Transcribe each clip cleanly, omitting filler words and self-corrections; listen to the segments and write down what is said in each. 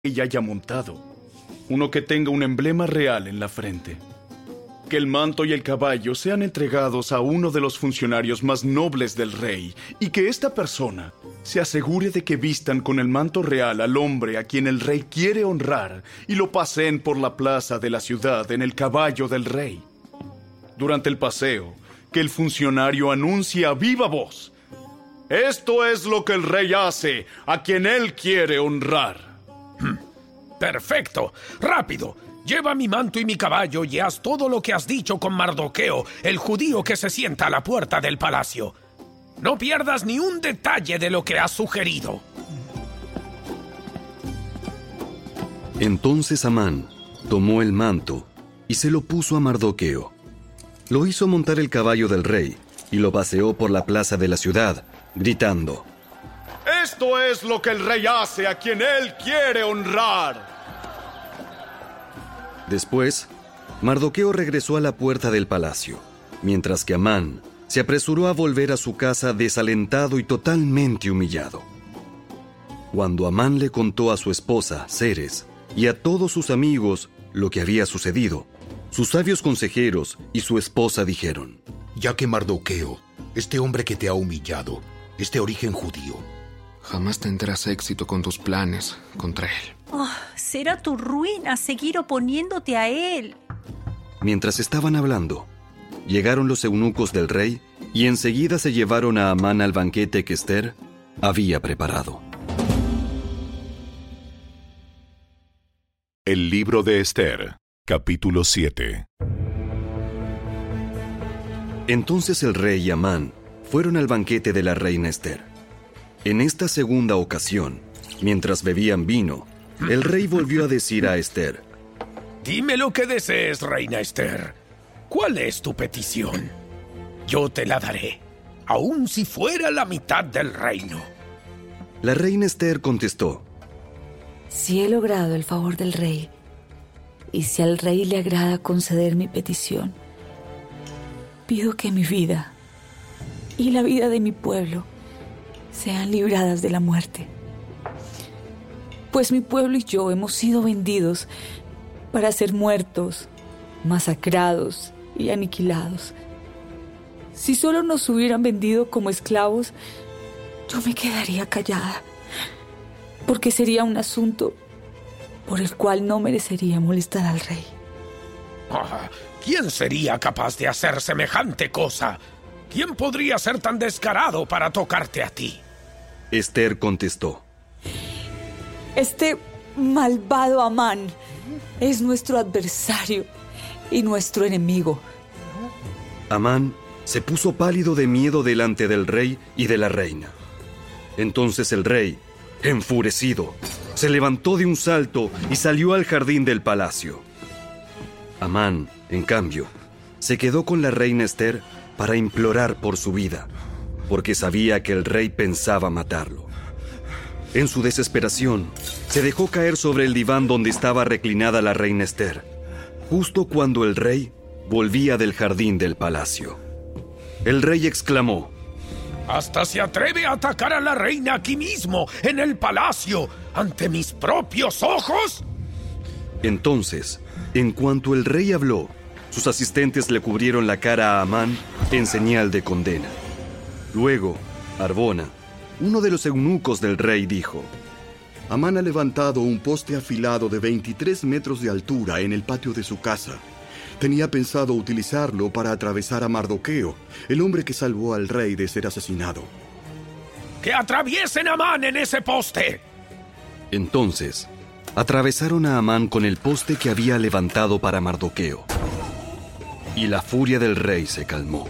y haya montado, uno que tenga un emblema real en la frente. Que el manto y el caballo sean entregados a uno de los funcionarios más nobles del rey, y que esta persona se asegure de que vistan con el manto real al hombre a quien el rey quiere honrar y lo paseen por la plaza de la ciudad en el caballo del rey. Durante el paseo, que el funcionario anuncie a viva voz: esto es lo que el rey hace a quien él quiere honrar. Perfecto. Rápido. Lleva mi manto y mi caballo y haz todo lo que has dicho con Mardoqueo, el judío que se sienta a la puerta del palacio. No pierdas ni un detalle de lo que has sugerido. Entonces Amán tomó el manto y se lo puso a Mardoqueo. Lo hizo montar el caballo del rey y lo paseó por la plaza de la ciudad, gritando: esto es lo que el rey hace a quien él quiere honrar. Después, Mardoqueo regresó a la puerta del palacio, mientras que Amán se apresuró a volver a su casa desalentado y totalmente humillado. Cuando Amán le contó a su esposa, Zeres, y a todos sus amigos lo que había sucedido, sus sabios consejeros y su esposa dijeron: ya que Mardoqueo, este hombre que te ha humillado, es de origen judío, jamás tendrás éxito con tus planes contra él. Será tu ruina seguir oponiéndote a él. Mientras estaban hablando, llegaron los eunucos del rey y enseguida se llevaron a Amán al banquete que Ester había preparado. El libro de Ester, capítulo 7. Entonces el rey y Amán fueron al banquete de la reina Ester. En esta segunda ocasión, mientras bebían vino, el rey volvió a decir a Ester: dime lo que desees, reina Ester. ¿Cuál es tu petición? Yo te la daré, aun si fuera la mitad del reino. La reina Ester contestó: si he logrado el favor del rey, y si al rey le agrada conceder mi petición, pido que mi vida y la vida de mi pueblo sean libradas de la muerte. Pues mi pueblo y yo hemos sido vendidos para ser muertos, masacrados y aniquilados. Si solo nos hubieran vendido como esclavos, yo me quedaría callada, porque sería un asunto por el cual no merecería molestar al rey. ¿Quién sería capaz de hacer semejante cosa? ¿Quién podría ser tan descarado para tocarte a ti? Ester contestó: este malvado Amán es nuestro adversario y nuestro enemigo. Amán se puso pálido de miedo delante del rey y de la reina. Entonces el rey, enfurecido, se levantó de un salto y salió al jardín del palacio. Amán, en cambio, se quedó con la reina Ester para implorar por su vida, porque sabía que el rey pensaba matarlo. En su desesperación, se dejó caer sobre el diván donde estaba reclinada la reina Ester, justo cuando el rey volvía del jardín del palacio. El rey exclamó: ¡hasta se atreve a atacar a la reina aquí mismo, en el palacio, ante mis propios ojos! Entonces, en cuanto el rey habló, sus asistentes le cubrieron la cara a Amán en señal de condena. Luego, Arbona, uno de los eunucos del rey, dijo: Amán ha levantado un poste afilado de 23 metros de altura en el patio de su casa. Tenía pensado utilizarlo para atravesar a Mardoqueo, el hombre que salvó al rey de ser asesinado. ¡Que atraviesen a Amán en ese poste! Entonces, atravesaron a Amán con el poste que había levantado para Mardoqueo. Y la furia del rey se calmó.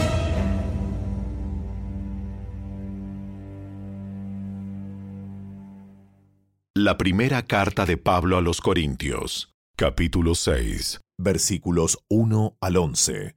La primera carta de Pablo a los Corintios, capítulo 6, versículos 1 al 11.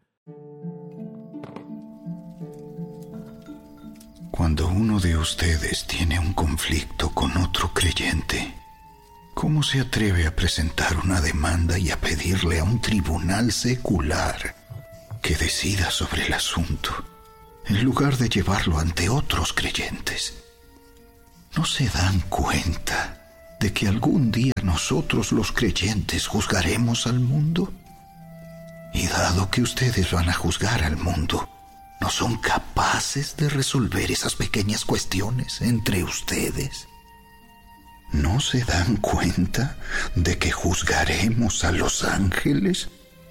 Cuando uno de ustedes tiene un conflicto con otro creyente, ¿cómo se atreve a presentar una demanda y a pedirle a un tribunal secular que decida sobre el asunto, en lugar de llevarlo ante otros creyentes? ¿No se dan cuenta de que algún día nosotros los creyentes juzgaremos al mundo? Y dado que ustedes van a juzgar al mundo, ¿no son capaces de resolver esas pequeñas cuestiones entre ustedes? ¿No se dan cuenta de que juzgaremos a los ángeles?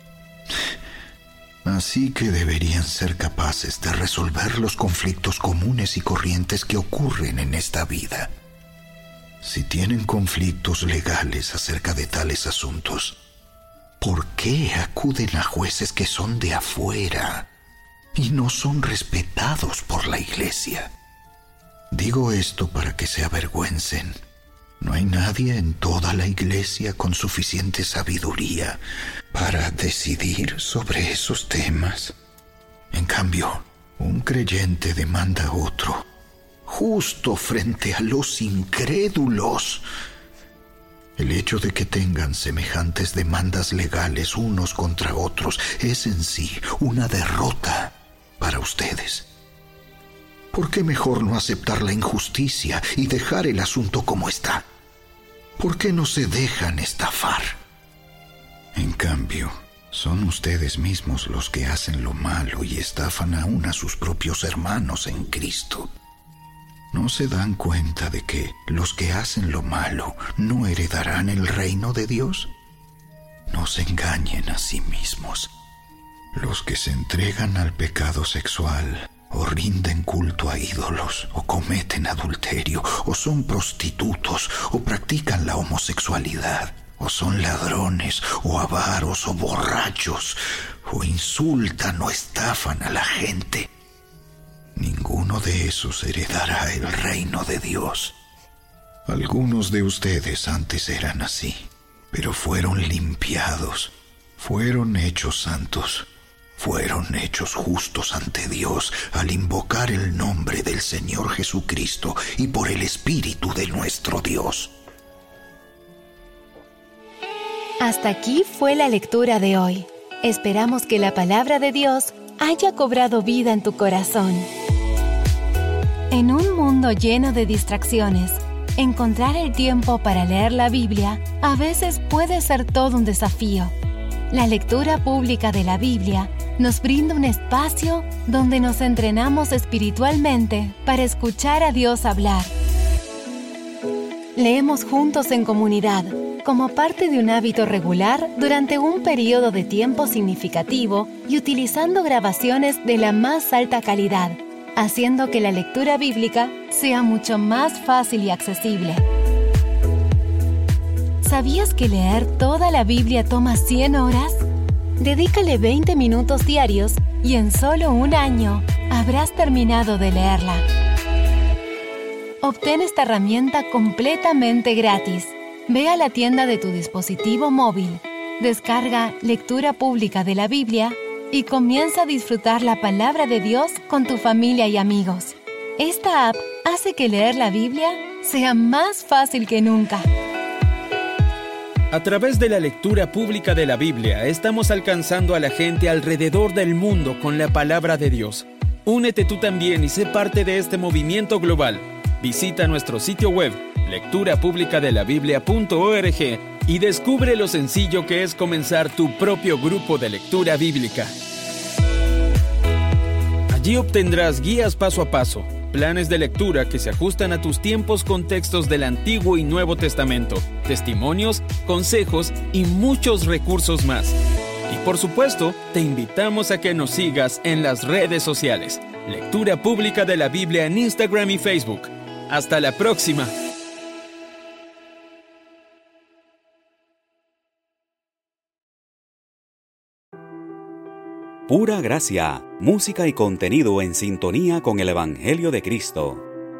Así que deberían ser capaces de resolver los conflictos comunes y corrientes que ocurren en esta vida. Si tienen conflictos legales acerca de tales asuntos, ¿por qué acuden a jueces que son de afuera y no son respetados por la Iglesia? Digo esto para que se avergüencen. No hay nadie en toda la Iglesia con suficiente sabiduría para decidir sobre esos temas. En cambio, un creyente demanda a otro, justo frente a los incrédulos. El hecho de que tengan semejantes demandas legales unos contra otros es en sí una derrota para ustedes. ¿Por qué mejor no aceptar la injusticia y dejar el asunto como está? ¿Por qué no se dejan estafar? En cambio, son ustedes mismos los que hacen lo malo y estafan aún a sus propios hermanos en Cristo. ¿No se dan cuenta de que los que hacen lo malo no heredarán el reino de Dios? No se engañen a sí mismos. Los que se entregan al pecado sexual, o rinden culto a ídolos, o cometen adulterio, o son prostitutos, o practican la homosexualidad, o son ladrones, o avaros, o borrachos, o insultan o estafan a la gente. Ninguno de esos heredará el reino de Dios. Algunos de ustedes antes eran así, pero fueron limpiados, fueron hechos santos, fueron hechos justos ante Dios al invocar el nombre del Señor Jesucristo y por el Espíritu de nuestro Dios. Hasta aquí fue la lectura de hoy. Esperamos que la palabra de Dios haya cobrado vida en tu corazón. En un mundo lleno de distracciones, encontrar el tiempo para leer la Biblia a veces puede ser todo un desafío. La lectura pública de la Biblia nos brinda un espacio donde nos entrenamos espiritualmente para escuchar a Dios hablar. Leemos juntos en comunidad, como parte de un hábito regular durante un periodo de tiempo significativo y utilizando grabaciones de la más alta calidad, haciendo que la lectura bíblica sea mucho más fácil y accesible. ¿Sabías que leer toda la Biblia toma 100 horas? Dedícale 20 minutos diarios y en solo un año habrás terminado de leerla. Obtén esta herramienta completamente gratis. Ve a la tienda de tu dispositivo móvil, descarga Lectura Pública de la Biblia y comienza a disfrutar la palabra de Dios con tu familia y amigos. Esta app hace que leer la Biblia sea más fácil que nunca. A través de la lectura pública de la Biblia, estamos alcanzando a la gente alrededor del mundo con la palabra de Dios. Únete tú también y sé parte de este movimiento global. Visita nuestro sitio web, lecturapublicadelabiblia.org, y descubre lo sencillo que es comenzar tu propio grupo de lectura bíblica. Allí obtendrás guías paso a paso, planes de lectura que se ajustan a tus tiempos con textos del Antiguo y Nuevo Testamento, testimonios, consejos y muchos recursos más. Y por supuesto, te invitamos a que nos sigas en las redes sociales. Lectura Pública de la Biblia en Instagram y Facebook. ¡Hasta la próxima! Pura Gracia, música y contenido en sintonía con el Evangelio de Cristo.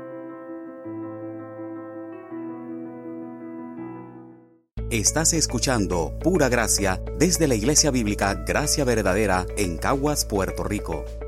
Estás escuchando Pura Gracia desde la Iglesia Bíblica Gracia Verdadera en Caguas, Puerto Rico.